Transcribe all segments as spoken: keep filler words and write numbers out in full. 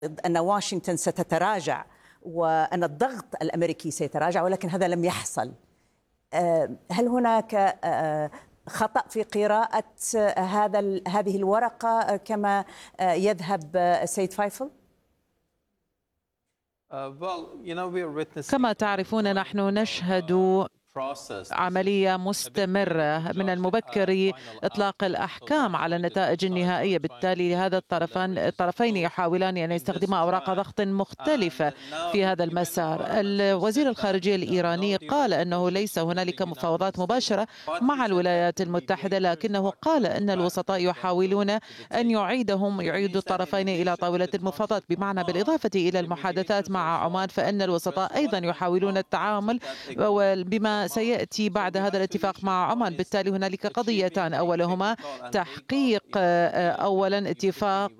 أن واشنطن ستتراجع وأن الضغط الأمريكي سيتراجع، ولكن هذا لم يحصل. هل هناك خطأ في قراءة هذا هذه الورقة كما يذهب السيد فايفل؟ كما تعرفون نحن نشهد عملية مستمرة. من المبكر إطلاق الأحكام على النتائج النهائية، بالتالي هذا الطرفان الطرفين يحاولان أن يستخدما أوراق ضغط مختلفة في هذا المسار. الوزير الخارجية الإيراني قال أنه ليس هنالك مفاوضات مباشرة مع الولايات المتحدة، لكنه قال أن الوسطاء يحاولون أن يعيدهم يعيدوا الطرفين إلى طاولة المفاوضات، بمعنى بالإضافة إلى المحادثات مع عمان فإن الوسطاء أيضا يحاولون التعامل بما سيأتي بعد هذا الاتفاق مع عمان. بالتالي هنالك قضيتان، أولهما تحقيق أولا اتفاق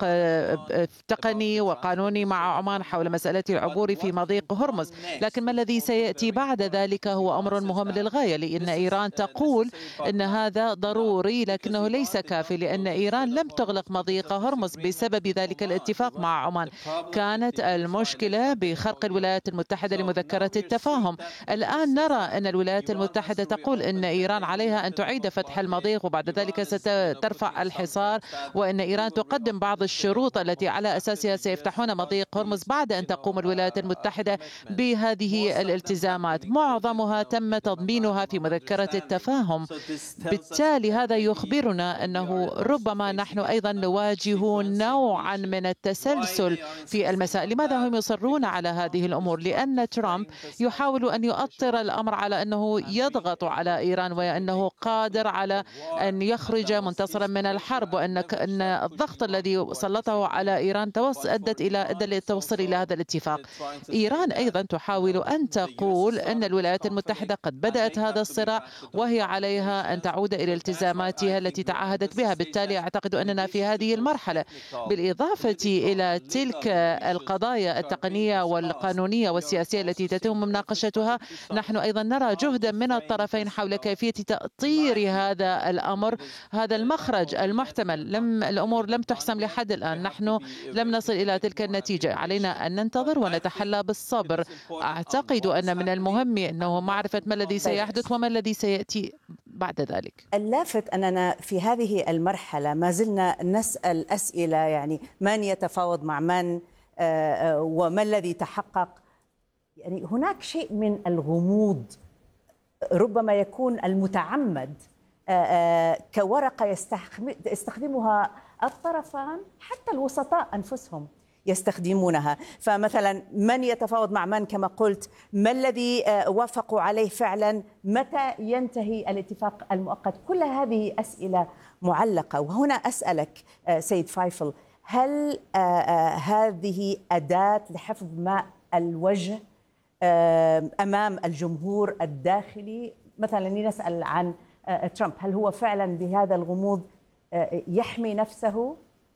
تقني وقانوني مع عمان حول مسألة العبور في مضيق هرمز، لكن ما الذي سيأتي بعد ذلك هو أمر مهم للغاية، لأن إيران تقول أن هذا ضروري لكنه ليس كافي، لأن إيران لم تغلق مضيق هرمز بسبب ذلك الاتفاق مع عمان. كانت المشكلة بخرق الولايات المتحدة لمذكرة التفاهم. الآن نرى أن الولايات المتحدة تقول أن إيران عليها أن تعيد فتح المضيق وبعد ذلك سترفع الحصار، وأن إيران تقدم بعض الشروط التي على أساسها سيفتحون مضيق هرمز بعد أن تقوم الولايات المتحدة بهذه الالتزامات. معظمها تم تضمينها في مذكرة التفاهم. بالتالي هذا يخبرنا أنه ربما نحن أيضا نواجه نوعا من التسلسل في المسائل. لماذا هم يصرون على هذه الأمور؟ لأن ترامب يحاول أن يؤطر الأمر على أنه يضغط على إيران وأنه قادر على أن يخرج منتصرا من الحرب، وأن أن الضغط الذي سلطه على إيران أدت إلى أدى التوصل إلى هذا الاتفاق. إيران أيضا تحاول أن تقول أن الولايات المتحدة قد بدأت هذا الصراع وهي عليها أن تعود إلى التزاماتها التي تعهدت بها. بالتالي أعتقد أننا في هذه المرحلة، بالإضافة إلى تلك القضايا التقنية والقانونية والسياسية التي تتم مناقشتها، نحن أيضا نرى جهدا من الطرفين حول كيفية تأطير هذا الأمر، هذا المخرج المحتمل. لم الأمور لم تحسم لحد الآن، نحن لم نصل إلى تلك النتيجة، علينا أن ننتظر ونتحلى بالصبر. أعتقد أن من المهم أنه معرفة ما الذي سيحدث وما الذي سيأتي بعد ذلك. اللافت أننا في هذه المرحلة ما زلنا نسأل أسئلة، يعني من يتفاوض مع من وما الذي تحقق. يعني هناك شيء من الغموض ربما يكون المتعمد كورقة يستخدمها الطرفان، حتى الوسطاء أنفسهم يستخدمونها. فمثلا من يتفاوض مع من كما قلت، ما الذي وافقوا عليه فعلا، متى ينتهي الاتفاق المؤقت. كل هذه أسئلة معلقة. وهنا أسألك سيد فايفل، هل هذه أداة لحفظ ماء الوجه أمام الجمهور الداخلي؟ مثلا نسأل عن ترامب، هل هو فعلا بهذا الغموض يحمي نفسه؟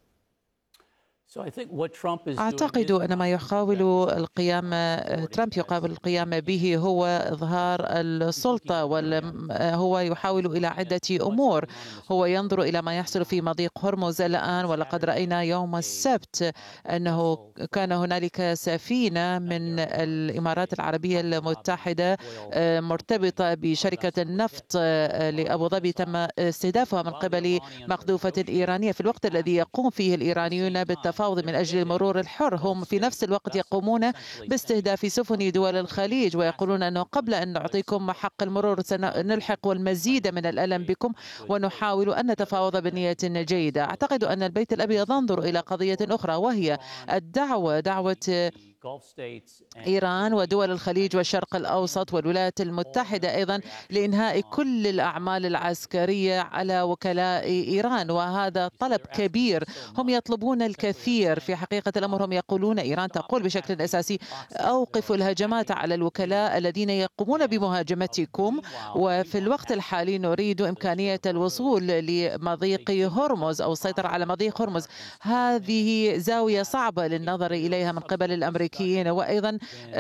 أعتقد أن ما يحاول القيام ترامب يحاول القيام به هو إظهار السلطة، وهو يحاول إلى عدة أمور. هو ينظر إلى ما يحصل في مضيق هرمز الآن، ولقد رأينا يوم السبت أنه كان هنالك سفينة من الإمارات العربية المتحدة مرتبطة بشركة النفط لأبو ظبي تم استهدافها من قبل مقذوفة إيرانية في الوقت الذي يقوم فيه الإيرانيون بالتفاوض من أجل المرور الحر. هم في نفس الوقت يقومون باستهداف سفن دول الخليج ويقولون أنه قبل أن نعطيكم حق المرور سنلحق المزيد من الألم بكم ونحاول أن نتفاوض بنية جيدة. أعتقد أن البيت الأبيض ينظر إلى قضية أخرى، وهي الدعوة دعوة إيران ودول الخليج والشرق الأوسط والولايات المتحدة أيضا لإنهاء كل الأعمال العسكرية على وكلاء إيران، وهذا طلب كبير. هم يطلبون الكثير. في حقيقة الأمر هم يقولون، إيران تقول بشكل أساسي أوقفوا الهجمات على الوكلاء الذين يقومون بمهاجمتكم، وفي الوقت الحالي نريد إمكانية الوصول لمضيق هرمز أو السيطرة على مضيق هرمز. هذه زاوية صعبة للنظر إليها من قبل الأمريكيين، وأيضا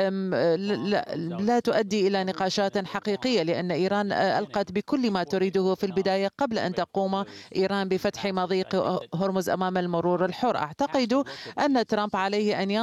لا تؤدي إلى نقاشات حقيقية، لأن إيران ألقت بكل ما تريده في البداية قبل أن تقوم إيران بفتح مضيق هرمز أمام المرور الحر. أعتقد أن ترامب عليه أن